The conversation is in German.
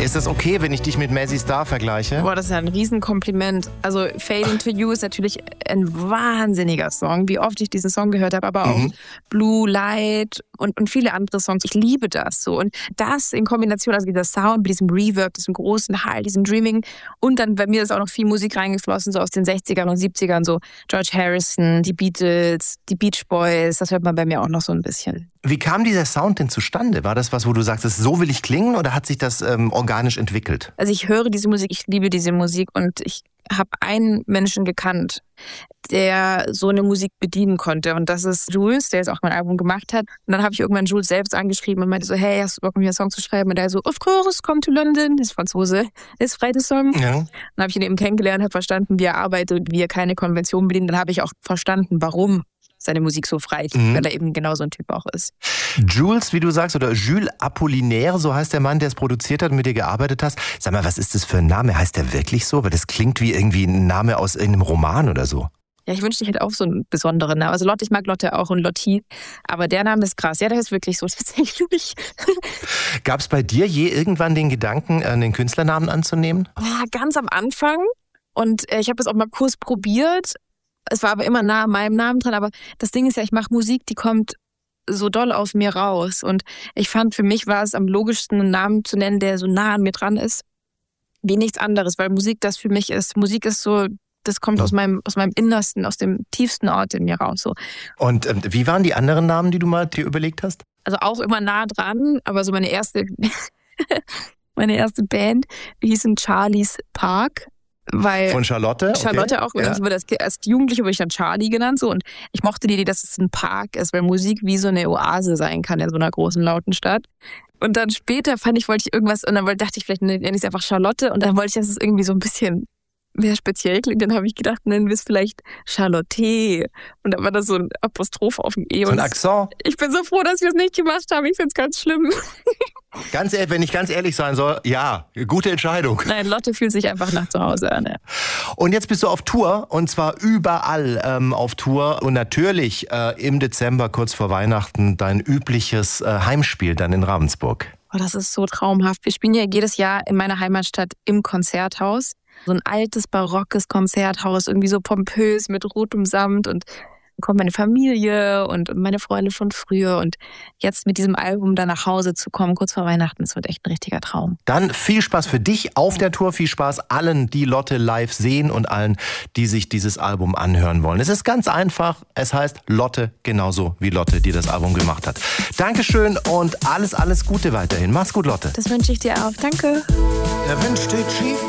Ist das okay, wenn ich dich mit Mazzy Star vergleiche? Boah, das ist ja ein Riesenkompliment. Also Fading to You ist natürlich ein wahnsinniger Song, wie oft ich diesen Song gehört habe, aber auch Blue Light und viele andere Songs. Ich liebe das so. Und das in Kombination, also dieser Sound mit diesem Reverb, diesem großen Hall, diesem Dreaming und dann bei mir ist auch noch viel Musik reingeflossen, so aus den 60ern und 70ern, so George Harrison, die Beatles, die Beach Boys, das hört man bei mir auch noch so ein bisschen. Wie kam dieser Sound denn zustande? War das was, wo du sagst, so will ich klingen oder hat sich das organisch entwickelt? Also ich höre diese Musik, ich liebe diese Musik und ich habe einen Menschen gekannt, der so eine Musik bedienen konnte und das ist Jules, der jetzt auch mein Album gemacht hat. Und dann habe ich irgendwann Jules selbst angeschrieben und meinte so, hey, hast du Bock, mir einen Song zu schreiben? Und er so, of course, come to London, das ist Franzose, das ist frei der Song. Ja. Dann habe ich ihn eben kennengelernt, habe verstanden, wie er arbeitet und wie er keine Konvention bedient. Dann habe ich auch verstanden, warum seine Musik so frei ist, weil er eben genau so ein Typ auch ist. Jules, wie du sagst, oder Jules Apollinaire, so heißt der Mann, der es produziert hat und mit dir gearbeitet hast. Sag mal, was ist das für ein Name? Heißt der wirklich so? Weil das klingt wie irgendwie ein Name aus irgendeinem Roman oder so. Ja, ich wünschte, ich hätte auch so einen besonderen Namen. Also Lotte, ich mag Lotte auch und Lotti, aber der Name ist krass. Ja, der ist wirklich so tatsächlich. Gab es bei dir je irgendwann den Gedanken, den Künstlernamen anzunehmen? Ja, ganz am Anfang. Und ich habe das auch mal kurz probiert. Es war aber immer nah an meinem Namen dran. Aber das Ding ist ja, ich mache Musik, die kommt so doll aus mir raus. Und ich fand, für mich war es am logischsten, einen Namen zu nennen, der so nah an mir dran ist, wie nichts anderes. Weil Musik das für mich ist. Musik ist so, das kommt aus meinem Innersten, aus dem tiefsten Ort in mir raus. So. Und wie waren die anderen Namen, die du mal dir überlegt hast? Also auch immer nah dran, aber so meine erste Band, die hießen Charlie's Park. Weil von Charlotte? Okay. Charlotte auch. Ja. Ich wurde als Jugendliche wurde ich dann Charlie genannt. So. Und ich mochte die Idee, dass es ein Park ist, weil Musik wie so eine Oase sein kann in so einer großen, lauten Stadt. Und dann später wollte ich irgendwas, und dann dachte ich, vielleicht nenne ich es einfach Charlotte. Und dann wollte ich, dass es irgendwie so ein bisschen mehr speziell klingt. Dann habe ich gedacht, nennen wir es vielleicht Charlotte. Und dann war das so ein Apostroph auf dem E. So ein Akzent. Ich bin so froh, dass wir es nicht gemacht haben. Ich finde es ganz schlimm. Ganz ehrlich, wenn ich ganz ehrlich sein soll, ja, gute Entscheidung. Nein, Lotte fühlt sich einfach nach zu Hause an. Ja. Und jetzt bist du auf Tour und zwar überall auf Tour und natürlich im Dezember, kurz vor Weihnachten, dein übliches Heimspiel dann in Ravensburg. Oh, das ist so traumhaft. Wir spielen ja jedes Jahr in meiner Heimatstadt im Konzerthaus. So ein altes, barockes Konzerthaus, irgendwie so pompös mit rotem Samt und dann kommt meine Familie und meine Freunde von früher und jetzt mit diesem Album da nach Hause zu kommen, kurz vor Weihnachten, das wird echt ein richtiger Traum. Dann viel Spaß für dich auf der Tour, viel Spaß allen, die Lotte live sehen und allen, die sich dieses Album anhören wollen. Es ist ganz einfach, es heißt Lotte, genauso wie Lotte, die das Album gemacht hat. Dankeschön und alles Gute weiterhin. Mach's gut, Lotte. Das wünsche ich dir auch. Danke. Der Wind steht schief.